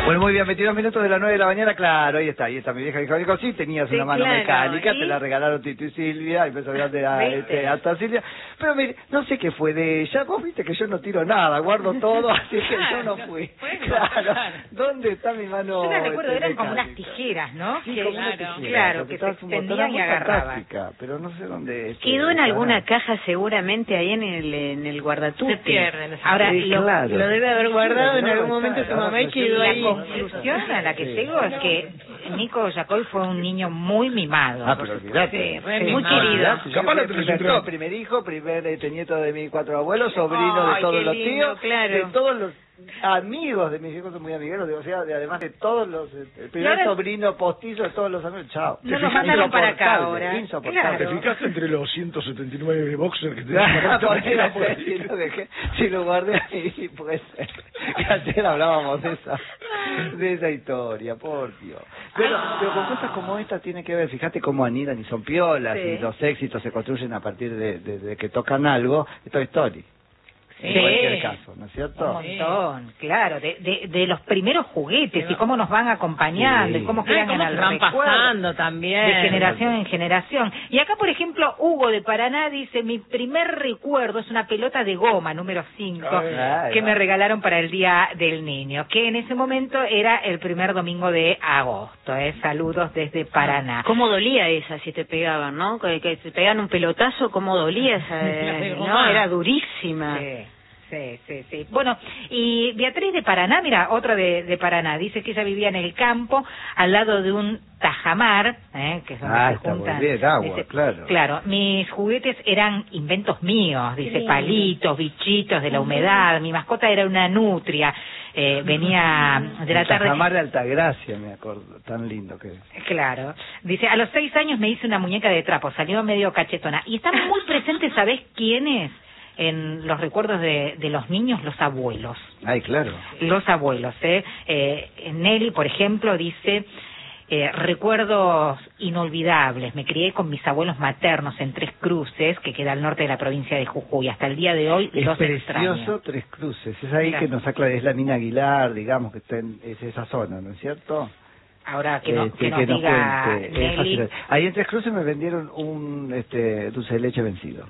Bueno, muy bien, 22 minutos de las 9 de la mañana, claro, ahí está. Mi vieja dijo, sí, tenías una mano mecánica, te la regalaron Tito y Silvia, empezó a hablar de hasta Silvia. Pero mire, no sé qué fue de ella, vos viste que yo no tiro nada, guardo todo, así que yo no fui. Claro, ¿dónde está mi mano? Yo la recuerdo, eran mecánica? como unas tijeras, ¿no? Sí, que, como una tijera, claro, que se extendían y agarraban. Pero no sé dónde... Quedó en alguna caja seguramente ahí en el guardatute. Se pierden. Ahora, sí, claro. lo debe haber guardado en algún momento su mamá y quedó ahí. La conclusión a la que llego es que Nico Yacoy fue un niño muy mimado. Ah, pero olvidate. Muy querido. Capaz primer hijo, primer nieto de mis 4 abuelos, sobrino de todos los tíos, claro. de todos los amigos de mis hijos, son muy amigueros, o sea, además de todos los, el primer sobrino postizo de todos los amigos, chao. No nos mandaron para acá ahora. Insoportable. ¿Te fijaste entre los 179 boxers que tenés? Si lo guardé ahí, puede ser. Que ayer hablábamos de esa historia, por Dios. Pero con cosas como esta tiene que ver, fíjate cómo anidan y son piolas, y los éxitos se construyen a partir de que tocan algo, de Toy Story. Sí. En cualquier caso, ¿no es cierto? Un montón, claro, de los primeros juguetes y cómo nos van acompañando y cómo quedan en el van recuerdo pasando también. de generación en generación. Y acá, por ejemplo, Hugo de Paraná dice, mi primer recuerdo es una pelota de goma, número 5, que me regalaron para el Día del Niño, que en ese momento era el primer domingo de agosto. Saludos desde Paraná. ¿Cómo dolía esa si te pegaban, no? Que te pegaban un pelotazo, ¿cómo dolía esa? No, era durísima. Sí. Bueno, y Beatriz de Paraná, mira, otra de Paraná, dice que ella vivía en el campo, al lado de un tajamar, que es donde se juntan. Muy bien, agua, dice, claro. Claro, mis juguetes eran inventos míos, dice, palitos, bichitos de la humedad, mi mascota era una nutria, venía de la tarde. Tajamar de Altagracia, me acuerdo, tan lindo que es. Claro, dice, a los 6 años me hice una muñeca de trapo, salió medio cachetona, y está muy presente, ¿sabés quién es? En los recuerdos de los niños, los abuelos. Ay, claro. Los abuelos, Nelly, por ejemplo, dice, recuerdos inolvidables. Me crié con mis abuelos maternos en Tres Cruces, que queda al norte de la provincia de Jujuy. Hasta el día de hoy los extraño. Es precioso Tres Cruces. Es ahí que nos aclara, es la mina Aguilar, digamos, que está es esa zona, ¿no es cierto? Ahora que nos diga Nelly. Ahí en Tres Cruces me vendieron un dulce de leche vencido.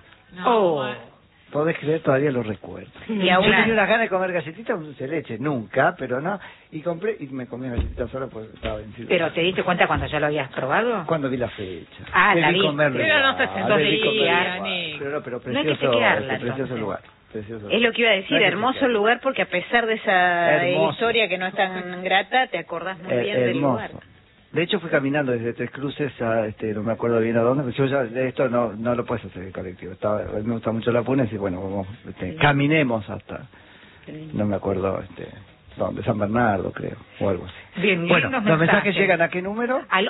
Podés creer, todavía lo recuerdo. Y yo tenía unas ganas de comer galletitas, un dulce de leche, nunca, pero no, y compré, y me comí galletitas sola porque estaba vencido. ¿Pero te diste cuenta cuando ya lo habías probado? Cuando vi la fecha. La vi. Pero no se sentó ni... Pero no hay que chequearla, precioso lugar. Es lo que iba a decir, hermoso lugar, porque a pesar de esa historia que no es tan grata, te acordás muy bien del lugar. De hecho, fui caminando desde Tres Cruces a, no me acuerdo bien a dónde, pero yo ya de esto no lo puedes hacer en colectivo. Me gusta mucho la Puna y decir, bueno, vamos, caminemos hasta, no me acuerdo, ¿dónde? San Bernardo, creo, o algo así. Bien, bueno, ¿los mensajes llegan a qué número? Al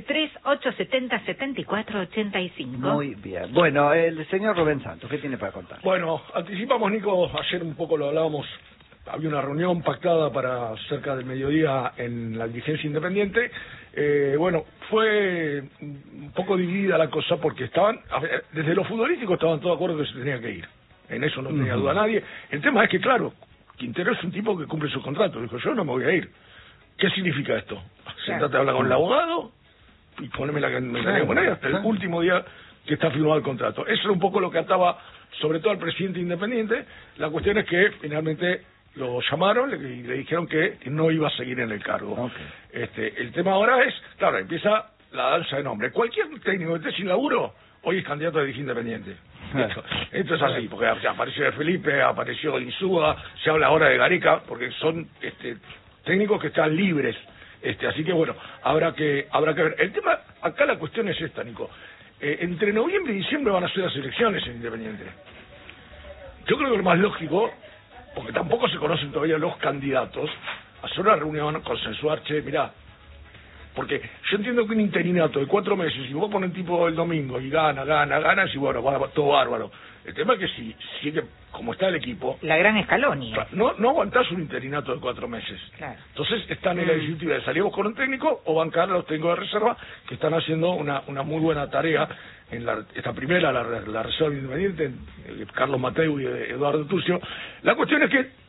1138707485. Muy bien. Bueno, el señor Rubén Santos, ¿qué tiene para contar? Bueno, anticipamos, Nico, ayer un poco lo hablábamos. Había una reunión pactada para cerca del mediodía en la dirigencia independiente. Bueno, fue un poco dividida la cosa porque estaban, desde lo futbolístico estaban todos de acuerdo que se tenía que ir. En eso no tenía duda nadie. El tema es que, claro, Quintero es un tipo que cumple su contrato. Dijo, yo no me voy a ir. ¿Qué significa esto? Sentate a hablar con el abogado y poneme la que me tenía que poner hasta el último día que está firmado el contrato. Eso era un poco lo que ataba, sobre todo al presidente independiente. La cuestión es que finalmente lo llamaron y le dijeron que no iba a seguir en el cargo. El tema ahora es, claro, empieza la danza de nombre. Cualquier técnico que esté sin laburo, hoy es candidato a dirigir independiente. Esto es así, porque apareció de Felipe, apareció Insúa, se habla ahora de Gareca, porque son técnicos que están libres. Así que bueno, habrá que ver. El tema, acá la cuestión es esta, Nico. Entre noviembre y diciembre van a ser las elecciones en Independiente. Yo creo que lo más lógico, porque tampoco se conocen todavía los candidatos, hacer una reunión, consensuar, mirá, porque yo entiendo que un interinato de 4 meses, si vos pones tipo el domingo y gana, y bueno, va todo bárbaro. El tema es que si sigue como está el equipo... La gran Scaloni. No aguantás un interinato de 4 meses. Claro. Entonces están en la disyuntiva de salir con un técnico o bancar a los técnicos de reserva que están haciendo una muy buena tarea en esta primera, la reserva independiente, Carlos Mateu y Eduardo Tucio. La cuestión es que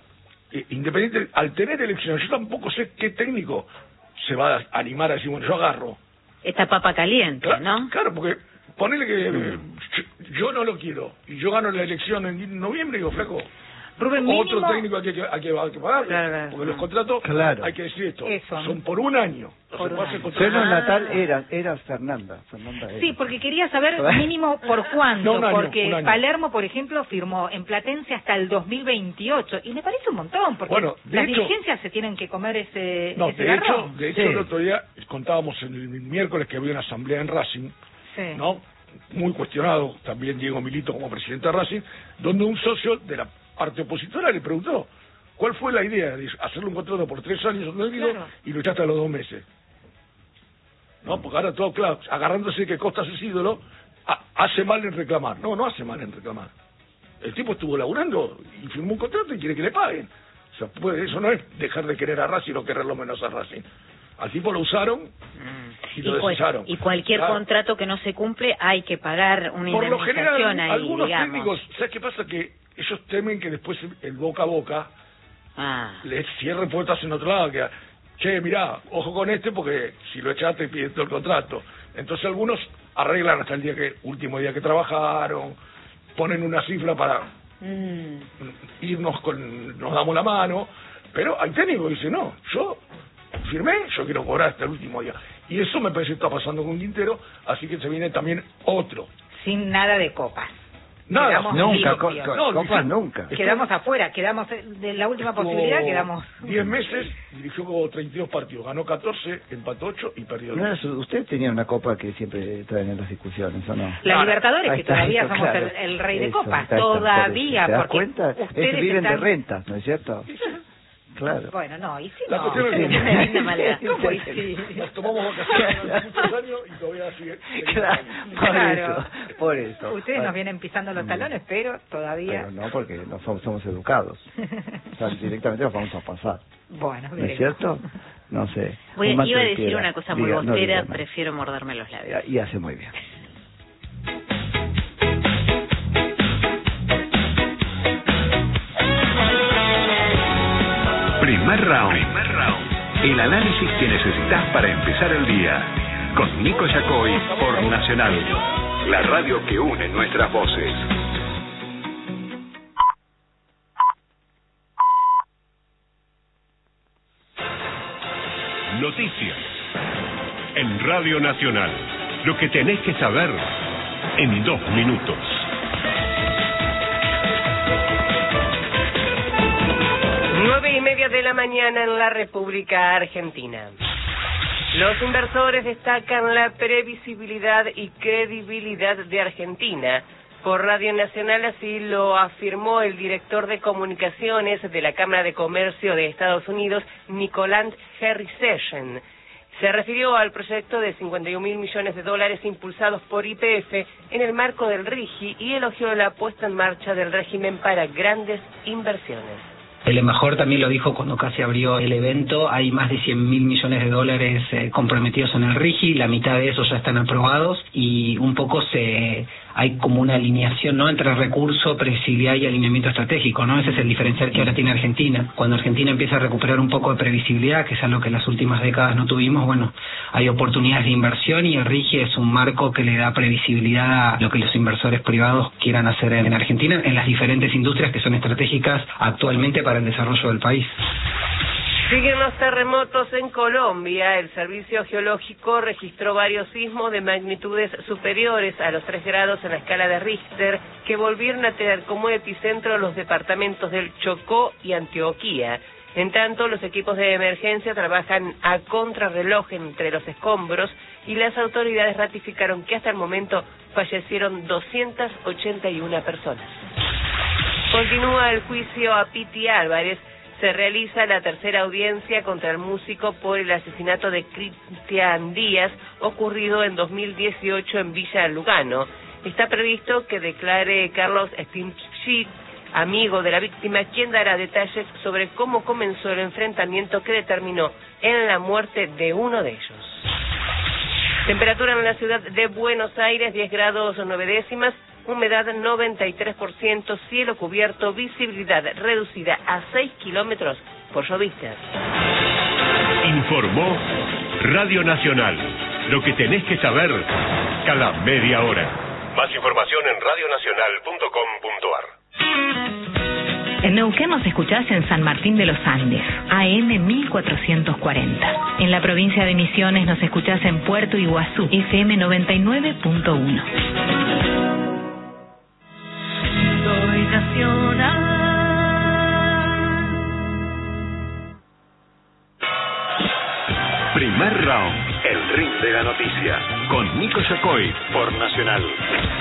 Independiente, al tener elecciones, yo tampoco sé qué técnico se va a animar a decir, bueno, yo agarro. Esta papa caliente, ¿no? Claro, porque ponele que yo no lo quiero y yo gano la elección en noviembre y digo, flaco, Rubén, otro técnico hay que pagar, claro. porque los contratos, hay que decir esto, son por un año. Pero natal era Fernanda era. Sí, porque quería saber mínimo por cuánto, porque Palermo, por ejemplo, firmó en Platense hasta el 2028, y me parece un montón, porque las dirigencias se tienen que comer ese garrón. De hecho, el otro día contábamos el miércoles que había una asamblea en Racing, ¿no? Muy cuestionado, también Diego Milito como presidente de Racing, donde un socio de la parte opositora le preguntó ¿cuál fue la idea de hacerle un contrato por 3 años y lo echaste a los 2 meses? No, porque ahora todo claro, agarrándose que Costas es ídolo, hace mal en reclamar. No hace mal en reclamar. El tipo estuvo laburando y firmó un contrato y quiere que le paguen. O sea, eso no es dejar de querer a Racing o quererlo menos a Racing. Al tipo lo usaron y lo desecharon. Y cualquier contrato que no se cumple hay que pagar una indemnización. Por lo general, algunos técnicos, ¿sabes qué pasa? Que ellos temen que después el boca a boca les cierre puertas en otro lado, que che, mirá, ojo con porque si lo echaste pides todo el contrato. Entonces algunos arreglan hasta el último día que trabajaron, ponen una cifra para nos damos la mano, pero hay técnicos que dicen, no, yo firmé, yo quiero cobrar hasta el último día. Y eso me parece que está pasando con Quintero, así que se viene también otro. Sin nada de copas. Nada, copas nunca. Quedamos afuera, quedamos de la última posibilidad, quedamos. 10 meses, dirigió como 32 partidos, ganó 14, empató 8 y perdió 2. Usted tenía una copa que siempre traen en las discusiones, ¿o no? La Libertadores, que todavía somos el rey de copas, todavía. ¿Te das cuenta? Viven de renta, ¿no es cierto? Claro. Bueno, no, y si la no. Cuestión es una linda manera. ¿Cómo y si? Nos tomamos vacaciones durante muchos años y todavía sigue. Claro, por eso. Ustedes nos vienen pisando los talones, pero todavía. Pero no, porque no somos educados. O sea, directamente los vamos a pasar. Bueno, ¿no es cierto? No sé. Iba a decir una cosa muy bostera, prefiero morderme los labios. Y hace muy bien. Primer round. El análisis que necesitas para empezar el día. Con Nico Yacoy por Nacional. La radio que une nuestras voces. Noticias. En Radio Nacional. Lo que tenés que saber en 2 minutos. 9:30 de la mañana en la República Argentina. Los inversores destacan la previsibilidad y credibilidad de Argentina. Por Radio Nacional así lo afirmó el director de comunicaciones de la Cámara de Comercio de Estados Unidos, Nicolas Herrisegen. Se refirió al proyecto de $51.000 millones impulsados por YPF en el marco del RIGI y elogió la puesta en marcha del régimen para grandes inversiones. El embajador también lo dijo cuando casi abrió el evento, hay más de $100.000 millones comprometidos en el RIGI, la mitad de esos ya están aprobados y un poco hay como una alineación, ¿no?, entre recurso, previsibilidad y alineamiento estratégico, ¿no? Ese es el diferencial que ahora tiene Argentina. Cuando Argentina empieza a recuperar un poco de previsibilidad, que es algo que en las últimas décadas no tuvimos, bueno, hay oportunidades de inversión y el RIGI es un marco que le da previsibilidad a lo que los inversores privados quieran hacer en Argentina, en las diferentes industrias que son estratégicas actualmente para el desarrollo del país. Siguen los terremotos en Colombia. El Servicio Geológico registró varios sismos de magnitudes superiores a los 3 grados en la escala de Richter, que volvieron a tener como epicentro los departamentos del Chocó y Antioquia. En tanto, los equipos de emergencia trabajan a contrarreloj entre los escombros y las autoridades ratificaron que hasta el momento fallecieron 281 personas. Continúa el juicio a Piti Álvarez. Se realiza la tercera audiencia contra el músico por el asesinato de Cristian Díaz, ocurrido en 2018 en Villa Lugano. Está previsto que declare Carlos Stimchit, amigo de la víctima, quien dará detalles sobre cómo comenzó el enfrentamiento que determinó en la muerte de uno de ellos. Temperatura en la ciudad de Buenos Aires, 10 grados 9 décimas. humedad 93%, cielo cubierto, visibilidad reducida a 6 kilómetros por lloviznas. Informó Radio Nacional. Lo que tenés que saber cada media hora. Más información en radionacional.com.ar. En Neuquén nos escuchás en San Martín de los Andes, AM 1440. En la provincia de Misiones nos escuchás en Puerto Iguazú, FM 99.1. Soy nacional. Primer round, el ring de la noticia, con Nico Yacoy por Nacional.